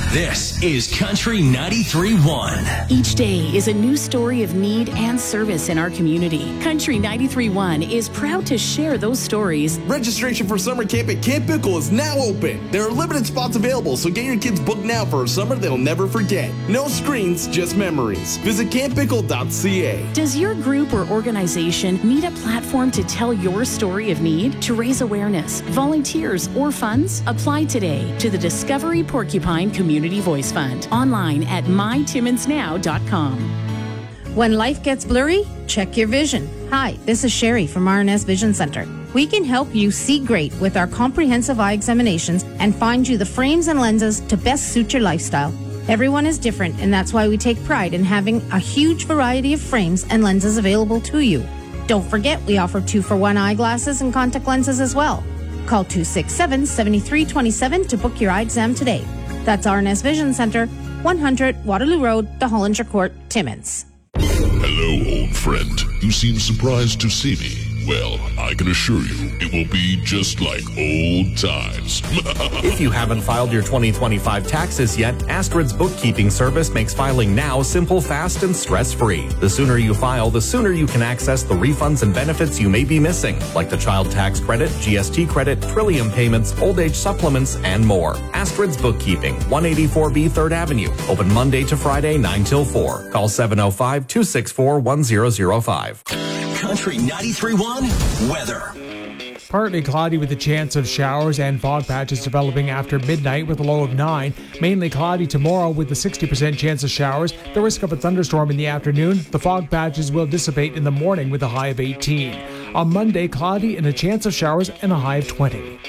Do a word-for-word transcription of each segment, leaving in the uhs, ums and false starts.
This is Country ninety-three point one. Each day is a new story of need and service in our community. Country ninety-three point one is proud to share those stories. Registration for summer camp at Camp Pickle is now open. There are limited spots available, so get your kids booked now for a summer they'll never forget. No screens, just memories. Visit camp pickle dot c a. Does your group or organization need a platform to tell your story of need? To raise awareness, volunteers, or funds? Apply today to the Discovery Porcupine Community Voice Fund. Online at my timmins now dot com. When life gets blurry, check your vision. Hi, this is Sherry from R and S Vision Center. We can help you see great with our comprehensive eye examinations and find you the frames and lenses to best suit your lifestyle. Everyone is different, and that's why we take pride in having a huge variety of frames and lenses available to you. Don't forget, we offer two-for-one eyeglasses and contact lenses as well. Call two six seven, seven three two seven to book your eye exam today. That's R and S Vision Center, one hundred Waterloo Road, the Hollinger Court, Timmins. Hello, old friend. You seem surprised to see me. Well, I can assure you, it will be just like old times. If you haven't filed your twenty twenty-five taxes yet, Astrid's bookkeeping service makes filing now simple, fast, and stress-free. The sooner you file, the sooner you can access the refunds and benefits you may be missing, like the child tax credit, G S T credit, Trillium payments, old age supplements, and more. Astrid's Bookkeeping, one eighty-four B third Avenue. Open Monday to Friday, nine till four. Call seven oh five, two six four, one zero zero five. Country ninety-three point one weather. Partly cloudy with a chance of showers and fog patches developing after midnight with a low of nine. Mainly cloudy tomorrow with a sixty percent chance of showers. The risk of a thunderstorm in the afternoon. The fog patches will dissipate in the morning with a high of eighteen. On Monday, cloudy and a chance of showers and a high of twenty.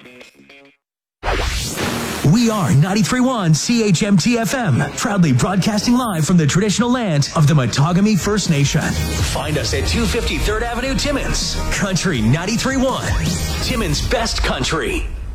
We are ninety-three point one C H M T F M, proudly broadcasting live from the traditional land of the Matagami First Nation. Find us at two fifty third Avenue, Timmins. Country ninety-three point one, Timmins' best country.